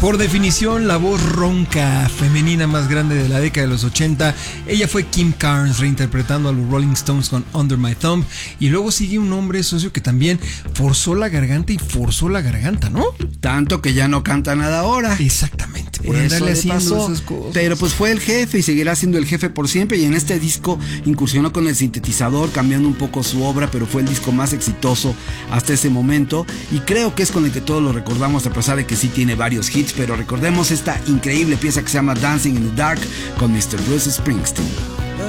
Por definición, la voz ronca femenina más grande de la década de los 80. Ella fue Kim Carnes, reinterpretando a los Rolling Stones con Under My Thumb. Y luego sigue un hombre, socio, que también forzó la garganta y forzó la garganta, ¿no? Tanto que ya no canta nada ahora. Exactamente, por Eso andarle le haciendo pasó. esas cosas. Pero pues fue el jefe y seguirá siendo el jefe por siempre. Y en este disco incursionó con el sintetizador, cambiando un poco su obra, pero fue el disco más exitoso hasta ese momento. Y creo que es con el que todos lo recordamos, a pesar de que sí tiene varios hits. Pero recordemos esta increíble pieza que se llama Dancing in the Dark con Mr. Bruce Springsteen.